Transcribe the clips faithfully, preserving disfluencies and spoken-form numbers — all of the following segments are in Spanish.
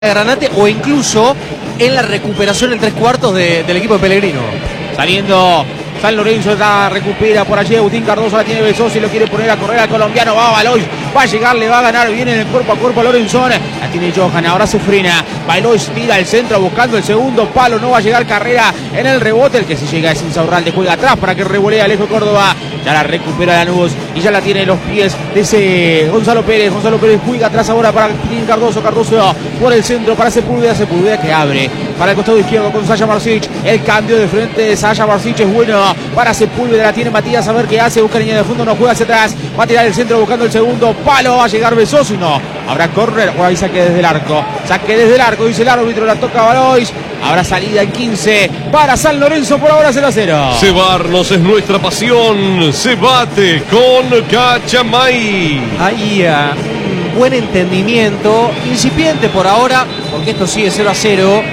Granate o incluso en la recuperación en tres cuartos de, del equipo de Pellegrino. Saliendo San Lorenzo, la recupera por allí Agustín Cardoso, la tiene Besosi, lo quiere poner a correr al colombiano, va Valois, va a llegar, le va a ganar, viene en el cuerpo a cuerpo a Lorenzón, la tiene Johan, ahora se frena, Valois tira al centro buscando el segundo palo, no va a llegar Carrera en el rebote, el que si llega es Insaurralde, juega atrás para que revolea Alejo Córdoba, ya la recupera Lanús y ya la tiene en los pies de ese Gonzalo Pérez, Gonzalo Pérez juega atrás ahora para Agustín Cardoso, Cardoso por el centro para Sepúlveda, Sepúlveda que abre para el costado izquierdo con Sasha Marsic, el cambio de frente de Sasha Marsic es bueno para Sepúlveda, la tiene Matías a ver qué hace, busca línea de fondo, no juega hacia atrás, va a tirar el centro buscando el segundo palo, va a llegar Besosi, no, habrá córner o hay saque desde el arco, saque desde el arco, dice el árbitro, la toca Valois, habrá salida en quince para San Lorenzo, por ahora cero a cero. Cebarnos es nuestra pasión, se bate con Cachamay. Ahí uh, un buen entendimiento, incipiente por ahora, porque esto sigue cero a cero,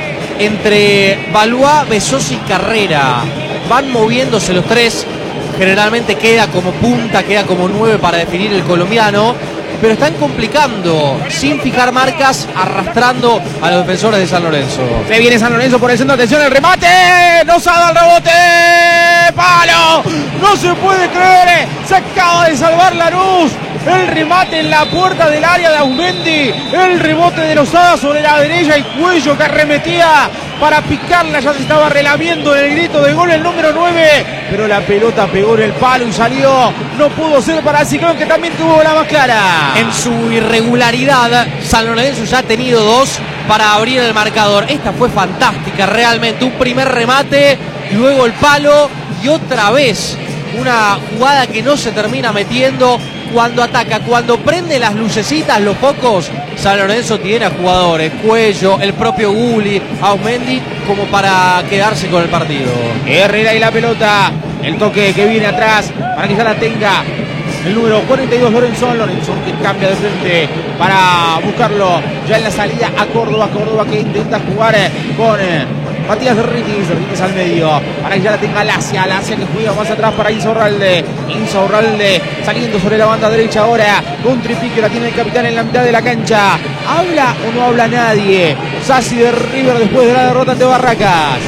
entre Valois, Besosi y Carrera. Van moviéndose los tres, generalmente queda como punta, queda como nueve para definir el colombiano, pero están complicando, sin fijar marcas, arrastrando a los defensores de San Lorenzo. Se viene San Lorenzo por el centro, atención, el remate, no se ha dado el rebote, palo, no se puede creer, se acaba de salvar Lanús, el remate en la puerta del área de Aumendi, el rebote de Lozada sobre la derecha y Cuello que arremetía para picarla, ya se estaba relamiendo en el grito de gol el número nueve, pero la pelota pegó en el palo y salió, no pudo ser para el Ciclón que también tuvo la más clara. En su irregularidad, San Lorenzo ya ha tenido dos para abrir el marcador. Esta fue fantástica, realmente, un primer remate, luego el palo y otra vez una jugada que no se termina metiendo. Cuando ataca, cuando prende las lucecitas, los pocos, San Lorenzo tiene a jugadores, Cuello, el propio Gulli, Aumendi, como para quedarse con el partido. Herrera y la pelota, el toque que viene atrás, para que ya la tenga el número cuarenta y dos, Lorenzón, Lorenzón que cambia de frente para buscarlo ya en la salida a Córdoba, Córdoba que intenta jugar con Matías Ritis, Ritis al medio, para que ya la tenga Lacia, Lacia que juega más atrás para Insaurralde, Insaurralde saliendo sobre la banda derecha ahora, con Tripique, la tiene el capitán en la mitad de la cancha, ¿habla o no habla nadie? Sassi de River después de la derrota ante Barracas.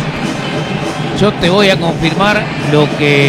Yo te voy a confirmar lo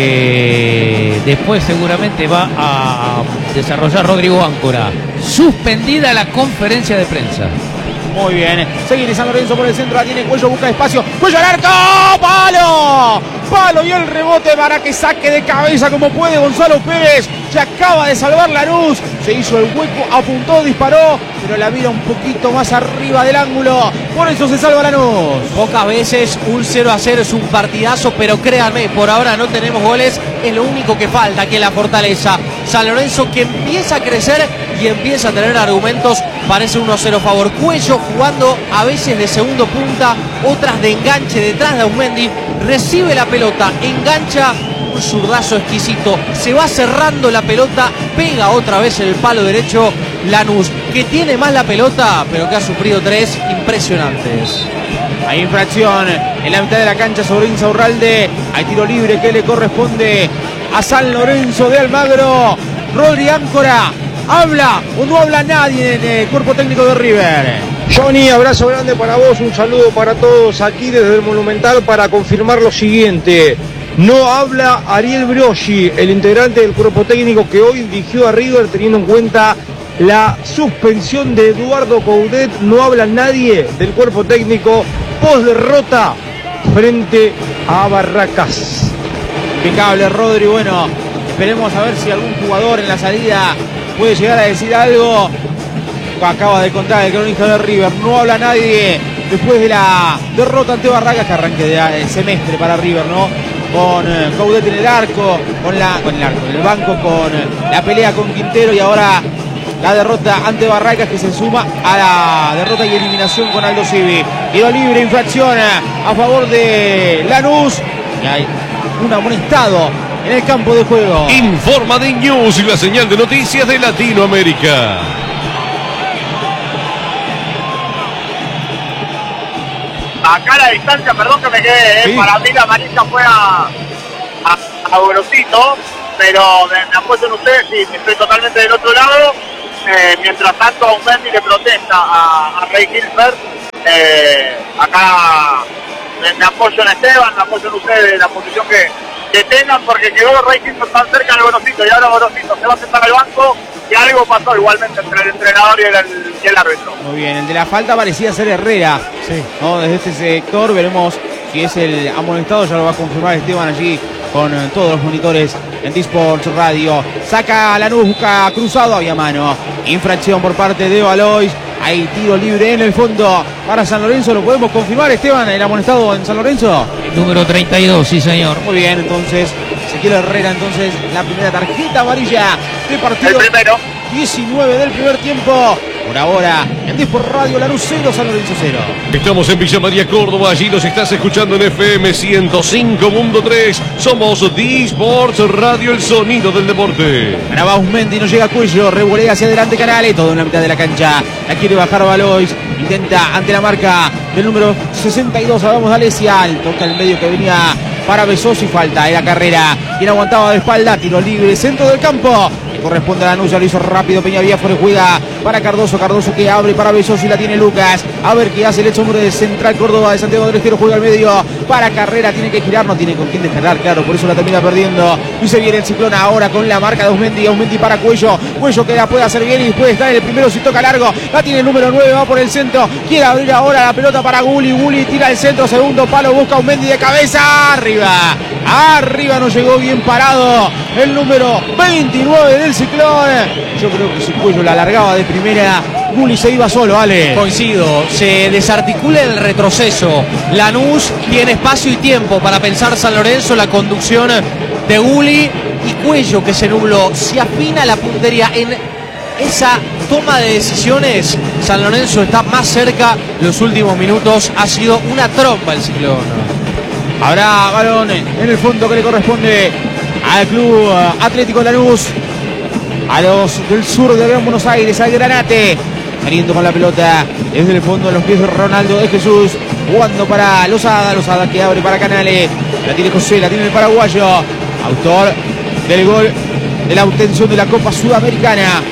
que después seguramente va a desarrollar Rodrigo Áncora. Suspendida la conferencia de prensa. Muy bien, se viene San Lorenzo por el centro, la tiene Cuello, busca espacio, Cuello al arco, palo, palo y el rebote para que saque de cabeza como puede Gonzalo Pérez, se acaba de salvar Lanús, se hizo el hueco, apuntó, disparó, pero la mira un poquito más arriba del ángulo, por eso se salva Lanús. Pocas veces un cero a cero es un partidazo, pero créanme, por ahora no tenemos goles, es lo único que falta aquí en la Fortaleza. San Lorenzo que empieza a crecer y empieza a tener argumentos, parece uno cero a favor. Cuello jugando a veces de segundo punta, otras de enganche detrás de Aumendi, recibe la pelota, engancha, un zurdazo exquisito, se va cerrando la pelota, pega otra vez en el palo derecho Lanús, que tiene más la pelota, pero que ha sufrido tres impresionantes. Hay infracción en la mitad de la cancha sobre Insaurralde, hay tiro libre que le corresponde a San Lorenzo de Almagro. Rodri Áncora, ¿habla o no habla nadie en el cuerpo técnico de River? Johnny, abrazo grande para vos, un saludo para todos aquí desde el Monumental para confirmar lo siguiente. No habla Ariel Broggi, el integrante del cuerpo técnico que hoy dirigió a River teniendo en cuenta la suspensión de Eduardo Coudet. No habla nadie del cuerpo técnico post derrota frente a Barracas. Impecable Rodri, bueno, esperemos a ver si algún jugador en la salida puede llegar a decir algo. Acaba de contar el cronista de River, no habla nadie después de la derrota ante Barracas, que arranque de semestre para River, ¿no? Con eh, Coudet en el arco, con, la, con el arco, en el banco, con eh, la pelea con Quintero y ahora la derrota ante Barracas que se suma a la derrota y eliminación con Aldo Civi. Tiro libre, infracción a favor de Lanús y hay un amonestado en el campo de juego. Informa de News y la señal de noticias de Latinoamérica. Acá a la distancia, perdón que me quedé, sí. ¿eh? Para mí la amarilla fue a, a, a Grosito, pero me, me apuesto en ustedes y estoy totalmente del otro lado. Eh, mientras tanto, Aumendi le protesta a, a Rey Hilbert Eh, acá me, me apoyo en Esteban, me apoyo en ustedes, la posición que, que tengan, porque quedó Racing tan cerca del Gorosito y ahora Gorosito se va a sentar al banco y algo pasó igualmente entre el entrenador y el, y el árbitro. Muy bien, el de la falta parecía ser Herrera. Sí. ¿No? Desde este sector veremos si es el amonestado, ya lo va a confirmar Esteban allí con eh, todos los monitores en Disports Radio. Saca Lanús, busca cruzado, había mano. Infracción por parte de Valois. Hay tiro libre en el fondo para San Lorenzo. ¿Lo podemos confirmar, Esteban, el amonestado en San Lorenzo? Número treinta y dos, sí señor. Muy bien, entonces Ezequiel Herrera, entonces la primera tarjeta amarilla de partido. El primero. diecinueve del primer tiempo. Por ahora, en Disports Radio, Lanús cero, San Lorenzo cero. Estamos en Villa María, Córdoba. Allí nos estás escuchando en F M ciento cinco Mundo tres. Somos Disports Radio, el sonido del deporte. Graba Usmendi, no llega a Cuello, revolea hacia adelante Canales, todo en la mitad de la cancha. La quiere bajar Valois, intenta ante la marca del número sesenta y dos, hablamos de Alesial. Toca el medio que venía para Besos y falta en la carrera. Quien aguantaba de espalda, tiro libre, centro del campo. Corresponde a Lanús, ya lo hizo rápido Peña Biafore, juega para Cardoso, Cardoso que abre para Besos y la tiene Lucas, a ver qué hace el hecho hombre de Central Córdoba de Santiago del Estero, juega al medio para Carrera, tiene que girar, no tiene con quién descargar, claro, por eso la termina perdiendo, y se viene el Ciclón ahora con la marca de Ausmendi, Ausmendi para Cuello, Cuello que la puede hacer bien y puede estar en el primero si toca largo, la tiene el número nueve, va por el centro, quiere abrir ahora la pelota para Gulli, Gulli tira el centro, segundo palo, busca Ausmendi de cabeza, arriba, arriba no llegó bien parado, el número veintinueve del Ciclón. Yo creo que si Cuello la alargaba de primera, Gulli se iba solo, Ale. Coincido, se desarticula el retroceso. Lanús tiene espacio y tiempo para pensar San Lorenzo, la conducción de Gulli y Cuello que se nubló. Se afina la puntería en esa toma de decisiones. San Lorenzo está más cerca. Los últimos minutos ha sido una trompa el Ciclón. Habrá balón en el fondo que le corresponde al Club Atlético Lanús, a los del sur de Gran Buenos Aires, al Granate, saliendo con la pelota desde el fondo de los pies de Ronaldo de Jesús, jugando para Lozada, Lozada que abre para Canales, la tiene José, la tiene el paraguayo, autor del gol de la obtención de la Copa Sudamericana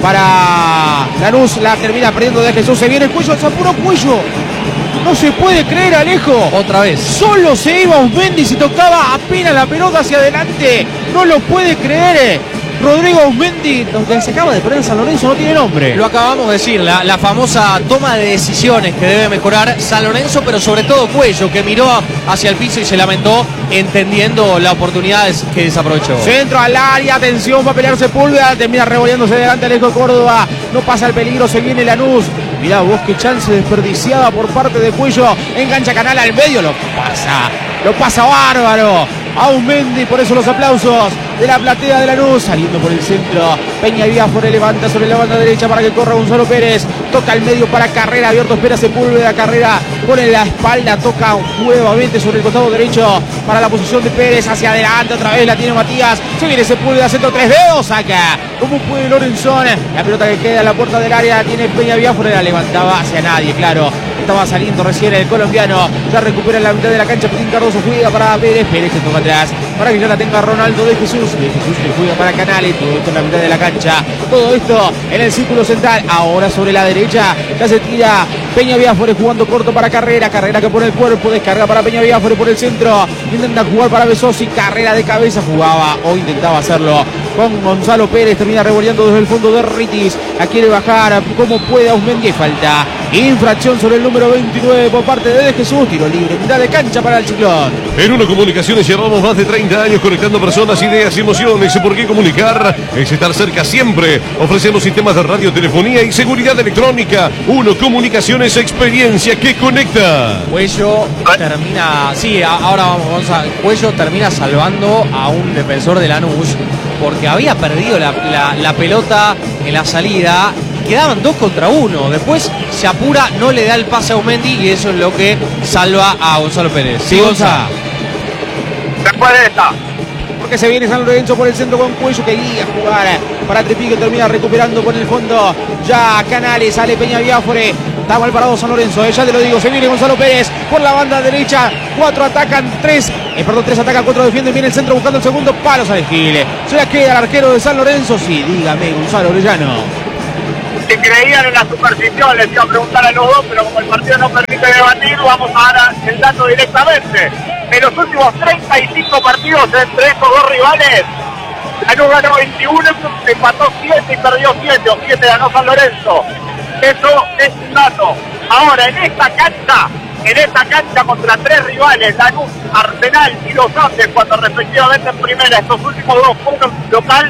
para Lanús, la termina perdiendo de Jesús, se viene el Cuello, se apuró Cuello. No se puede creer, Alejo. Otra vez. Solo se iba Ausmendi si tocaba apenas la pelota hacia adelante. No lo puede creer. Rodrigo Ausmendi, donde se acaba de perder en San Lorenzo, no tiene nombre. Lo acabamos de decir, la, la famosa toma de decisiones que debe mejorar San Lorenzo, pero sobre todo Cuello, que miró hacia el piso y se lamentó, entendiendo la oportunidad que desaprovechó. Centro al área, atención, va a pelear Sepúlveda, termina revoleándose delante Alejo Córdoba, no pasa el peligro, se viene Lanús. Mirá vos qué chance desperdiciada por parte de Cuello, engancha Canal al medio, lo pasa, lo pasa bárbaro. Ausmendi, por eso los aplausos de la platea de Lanús, saliendo por el centro, Peña Biafore levanta sobre la banda derecha para que corra Gonzalo Pérez, toca el medio para Carrera, abierto espera Sepúlveda, Carrera pone la espalda, toca nuevamente sobre el costado derecho para la posición de Pérez, hacia adelante otra vez la tiene Matías, se viene Sepúlveda, centro tres dedos, saca, como puede Lorenzón, la pelota que queda en la puerta del área, la tiene Peña Biafore, la levantaba hacia nadie, claro, estaba saliendo recién el colombiano, ya recupera en la mitad de la cancha, Petín Cardoso juega para Pérez, Pérez que toca atrás, para que ya la tenga Ronaldo de Jesús, de Jesús que juega para Canales, todo esto en la mitad de la cancha, todo esto en el círculo central, ahora sobre la derecha, ya se tira Peña Biafore jugando corto para Carrera, Carrera que pone el cuerpo, descarga para Peña Biafore por el centro, intenta jugar para Besosi, Carrera de cabeza, jugaba o intentaba hacerlo con Gonzalo Pérez, termina revoleando desde el fondo de Ritis, la quiere bajar como puede Ausmendi, falta, infracción sobre el número veintinueve por parte de De Jesús, tiro libre, mitad de cancha para el Ciclón. En Uno Comunicaciones llevamos más de treinta años conectando personas, ideas y emociones. ¿Por qué comunicar? Es estar cerca siempre. Ofrecemos sistemas de radio, telefonía y seguridad electrónica. Uno Comunicaciones, experiencia que conecta. Cuello termina, sí, a- ahora vamos, Gonzalo. Cuello termina salvando a un defensor de Lanús porque había perdido la, la- la pelota en la salida. Quedaban dos contra uno. Después se apura, no le da el pase a Ausmendi y eso es lo que salva a Gonzalo Pérez. Sí, Gonza. Después de esta. Porque se viene San Lorenzo por el centro con Cuello que guía a jugar para Trepi que termina recuperando por el fondo. Ya Canales, sale Peña Biafore. Está mal parado San Lorenzo, eh, ya te lo digo. Se viene Gonzalo Pérez por la banda derecha. Cuatro atacan, tres. Eh, perdón, tres atacan, cuatro defienden. Viene el centro buscando el segundo palo. Sale Gil. Se la queda el arquero de San Lorenzo. Sí, dígame, Gonzalo Orellano. Si creían en la superstición, les iba a preguntar a los dos, pero como el partido no permite permite debatir, vamos a dar el dato directamente. En los últimos treinta y cinco partidos entre estos dos rivales, Lanús ganó veintiuno, empató siete y perdió siete, o siete ganó San Lorenzo. Eso es un dato. Ahora, en esta cancha, en esta cancha contra tres rivales, Lanús, Arsenal y Los Andes, cuando respectivamente en primera, estos últimos dos puntos local,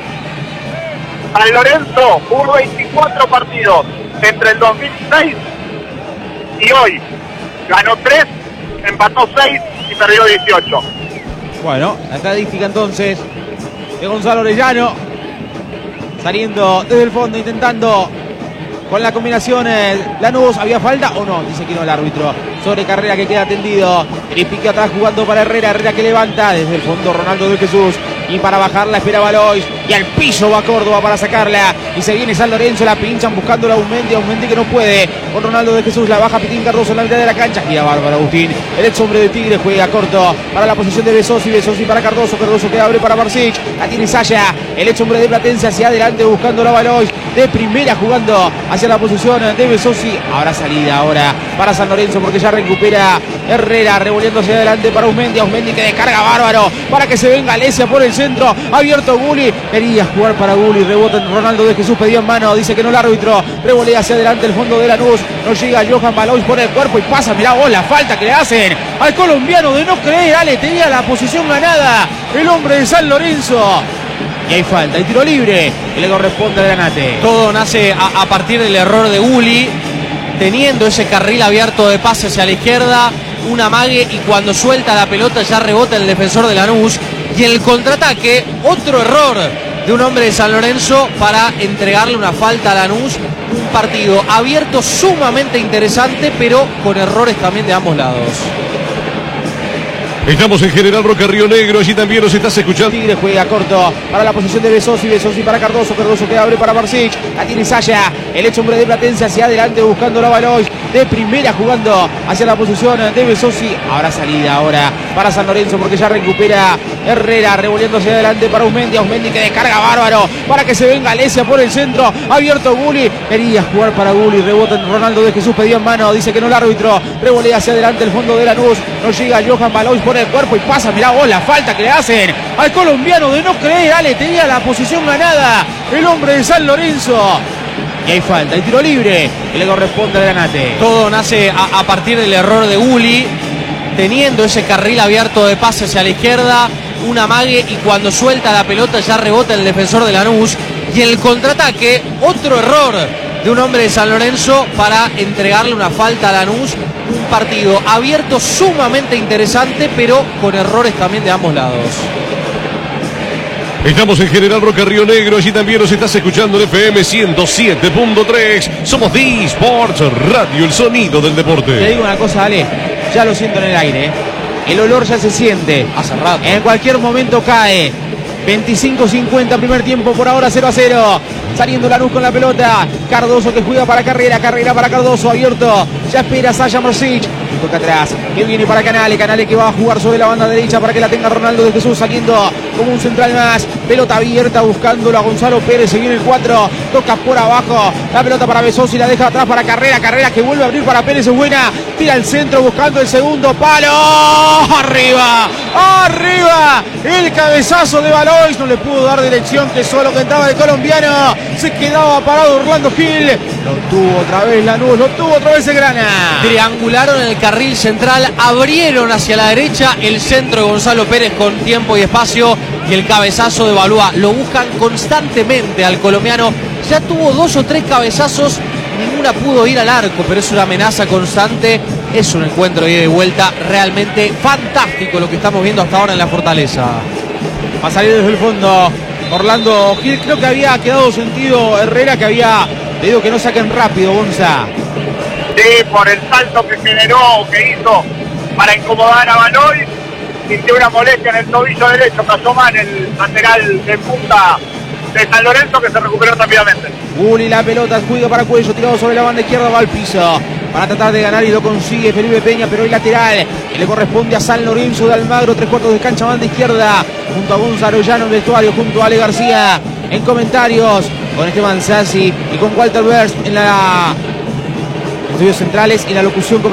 San Lorenzo jugó veinticuatro partidos entre el dos mil seis y hoy. Ganó tres, empató seis y perdió dieciocho. Bueno, la estadística entonces de Gonzalo Orellano, saliendo desde el fondo, intentando con la combinación eh, Lanús. ¿Había falta o no? Dice que no el árbitro. Sobre Carrera, que queda tendido. El pique atrás jugando para Herrera. Herrera que levanta desde el fondo Ronaldo de Jesús. Y para bajarla espera Valois. Y al piso va Córdoba para sacarla. Y se viene San Lorenzo. La pinchan buscando a Aumendi. Aumendi que no puede. Con Ronaldo de Jesús. La baja Pitín Cardoso en la mitad de la cancha. Gira bárbaro Agustín. El ex hombre de Tigre juega corto para la posición de Besosi. Besosi para Cardoso. Cardoso que abre para Barsic. La tiene Saya. El ex hombre de Platense hacia adelante buscando a Valois. De primera jugando hacia la posición de Besosi. Ahora salida ahora para San Lorenzo porque ya recupera Herrera. Revolviendo hacia adelante para Aumendi. Aumendi que descarga bárbaro para que se venga Alesia por el centro. Abierto Gulli. Quería jugar para Gulli. Rebota en Ronaldo de Jesús. Pedía en mano. Dice que no el árbitro. Revolea hacia adelante el fondo de Lanús. No llega Johan Valois por el cuerpo y pasa. Mirá vos la falta que le hacen al colombiano de no creer. Ale tenía la posición ganada. El hombre de San Lorenzo. Y hay falta, hay tiro libre y le corresponde a Granate. Todo nace a, a partir del error de Gulli, teniendo ese carril abierto de pase hacia la izquierda, un amague y cuando suelta la pelota ya rebota el defensor de Lanús. Y el contraataque, otro error de un hombre de San Lorenzo para entregarle una falta a Lanús. Un partido abierto sumamente interesante, pero con errores también de ambos lados. Estamos en General Roca, Río Negro, allí también nos estás escuchando. Tigre juega corto para la posición de Besosi, Besosi para Cardoso, Cardoso que abre para Barsic, la tiene Saya, el ex hombre de Platense hacia adelante buscando a Valois, de primera jugando hacia la posición de Besosi. Ahora salida ahora para San Lorenzo porque ya recupera Herrera, revolviendo hacia adelante para Aumendi, Aumendi que descarga bárbaro para que se venga Alesia por el centro, abierto Gulli, quería jugar para Gulli, rebota en Ronaldo de Jesús, pedía en mano, dice que no el árbitro, revolea hacia adelante el fondo de Lanús, no llega Johan Valois por el cuerpo y pasa. Mirá vos la falta que le hacen al colombiano de no creer. Ale tenía la posición ganada el hombre de San Lorenzo. Y hay falta, hay tiro libre y le corresponde a Granate. Todo nace a, a partir del error de Gulli, teniendo ese carril abierto de pase hacia la izquierda, un amague y cuando suelta la pelota ya rebota el defensor de Lanús. Y el contraataque, otro error de un hombre de San Lorenzo para entregarle una falta a Lanús. Un partido abierto sumamente interesante, pero con errores también de ambos lados. Estamos en General Roca, Río Negro, allí también nos estás escuchando en F M ciento siete punto tres. Somos D Sports Radio, el sonido del deporte. Te digo una cosa, Ale, ya lo siento en el aire, ¿eh? El olor ya se siente. Hace rato. En cualquier momento cae. veinticinco cincuenta primer tiempo, por ahora cero a cero. Saliendo Lanús con la pelota. Cardoso que juega para Carrera. Carrera para Cardoso. Abierto. Ya espera Saya Morsic. Toca atrás. Que viene para Canale. Canale que va a jugar sobre la banda derecha para que la tenga Ronaldo de Jesús. Saliendo como un central más. Pelota abierta buscándolo a Gonzalo Pérez. Se viene el cuatro. Toca por abajo. La pelota para Besosi. La deja atrás para Carrera. Carrera que vuelve a abrir para Pérez. Es buena. Tira al centro buscando el segundo palo. Arriba. Arriba. El cabezazo de Valois. No le pudo dar dirección, que solo que entraba el colombiano. Se quedaba parado Orlando Gil. Lo tuvo otra vez Lanús. Lo tuvo otra vez el Grana. Triangularon en el carril central. Abrieron hacia la derecha. El centro de Gonzalo Pérez con tiempo y espacio. Y el cabezazo de Balúa. Lo buscan constantemente al colombiano. Ya tuvo dos o tres cabezazos. Ninguna pudo ir al arco, pero es una amenaza constante. Es un encuentro de ida y vuelta realmente fantástico lo que estamos viendo hasta ahora en la Fortaleza. Va a salir desde el fondo Orlando Gil. Creo que había quedado sentido Herrera, que había pedido que no saquen rápido, Gonza. Sí, por el salto que generó, que hizo para incomodar a Valois. Sintió una molestia en el tobillo derecho, cayó mal el lateral de punta de San Lorenzo, que se recuperó rápidamente. Gulli, la pelota juega para Cuello, tirado sobre la banda izquierda, va al piso para tratar de ganar y lo consigue Felipe Peña, pero el lateral que le corresponde a San Lorenzo de Almagro, tres cuartos de cancha, banda izquierda, junto a Gonzalo Llano en vestuario, junto a Ale García en comentarios, con Esteban Sassi y con Walter Berst en la estudios centrales y la locución.